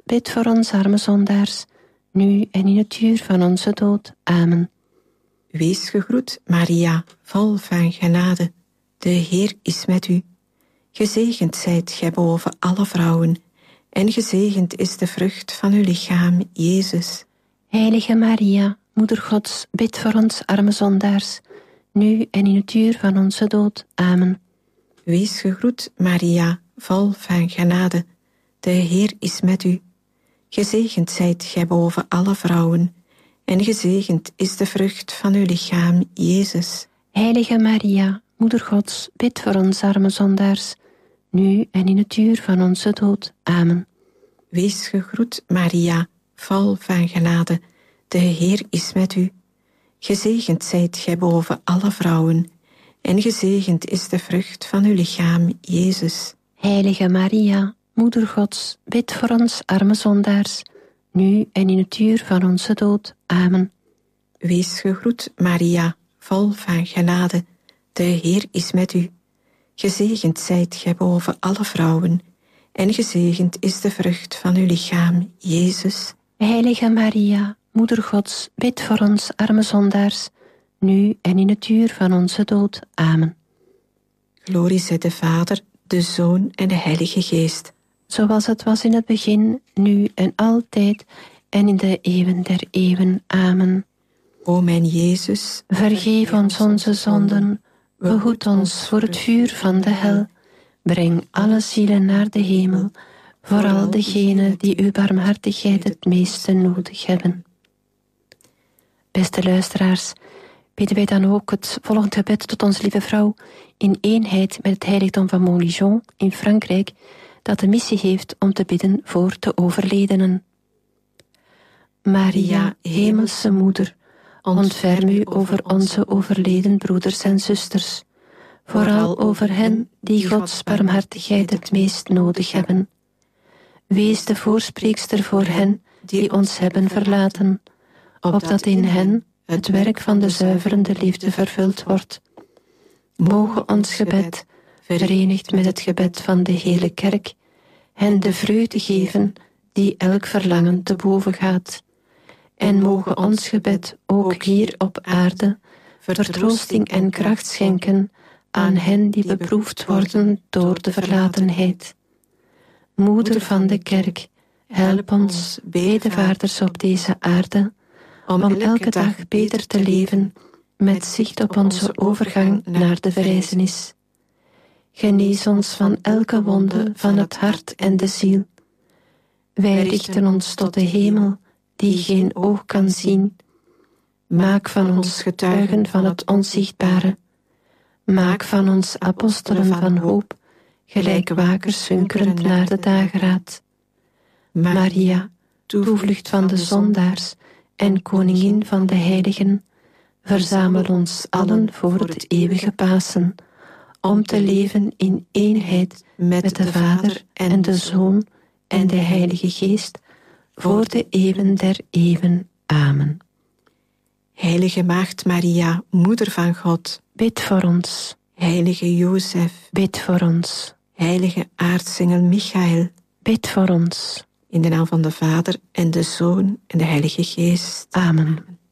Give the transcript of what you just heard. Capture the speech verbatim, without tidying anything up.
bid voor ons arme zondaars, nu en in het uur van onze dood. Amen. Wees gegroet, Maria, vol van genade. De Heer is met u. Gezegend zijt gij boven alle vrouwen, en gezegend is de vrucht van uw lichaam, Jezus. Heilige Maria, Moeder Gods, bid voor ons arme zondaars, nu en in het uur van onze dood. Amen. Wees gegroet, Maria, vol van genade. De Heer is met u. Gezegend zijt gij boven alle vrouwen, en gezegend is de vrucht van uw lichaam, Jezus. Heilige Maria, Moeder Gods, bid voor ons arme zondaars, nu en in het uur van onze dood. Amen. Wees gegroet, Maria, vol van genade. De Heer is met u. Gezegend zijt gij boven alle vrouwen, en gezegend is de vrucht van uw lichaam, Jezus. Heilige Maria, Moeder Gods, bid voor ons arme zondaars, nu en in het uur van onze dood. Amen. Wees gegroet, Maria, vol van genade. De Heer is met u. Gezegend zijt gij boven alle vrouwen, en gezegend is de vrucht van uw lichaam, Jezus. Heilige Maria, Moeder Gods, bid voor ons arme zondaars, nu en in het uur van onze dood. Amen. Glorie zij de Vader, de Zoon en de Heilige Geest. Zoals het was in het begin, nu en altijd, en in de eeuwen der eeuwen. Amen. O mijn Jezus, vergeef ons onze zonden, behoed ons voor het vuur van de hel, breng alle zielen naar de hemel, vooral degenen die uw barmhartigheid het meeste nodig hebben. Beste luisteraars, bidden wij dan ook het volgende gebed tot onze lieve vrouw in eenheid met het heiligdom van Montligeon in Frankrijk, dat de missie heeft om te bidden voor de overledenen. Maria, hemelse moeder, ontferm u over onze overleden broeders en zusters, vooral over hen die Gods barmhartigheid het meest nodig hebben. Wees de voorspreekster voor hen die ons hebben verlaten, opdat in hen het werk van de zuiverende liefde vervuld wordt. Moge ons gebed, verenigd met het gebed van de hele kerk, hen de vreugde geven die elk verlangen te boven gaat. En moge ons gebed ook hier op aarde vertroosting en kracht schenken aan hen die beproefd worden door de verlatenheid. Moeder van de kerk, help ons, bedevaarders op deze aarde, om elke dag beter te leven, met zicht op onze overgang naar de verrijzenis. Genees ons van elke wonde van het hart en de ziel. Wij richten ons tot de hemel, die geen oog kan zien. Maak van ons getuigen van het onzichtbare. Maak van ons apostelen van hoop, gelijk wakers hunkerend naar de dageraad. Maria, toevlucht van de zondaars en koningin van de heiligen, verzamel ons allen voor het eeuwige Pasen, om te leven in eenheid met de Vader en de Zoon en de Heilige Geest, voor de eeuwen der eeuwen. Amen. Heilige Maagd Maria, Moeder van God, bid voor ons. Heilige Jozef, bid voor ons. Heilige aartsengel Michael, bid voor ons. In de naam van de Vader en de Zoon en de Heilige Geest. Amen.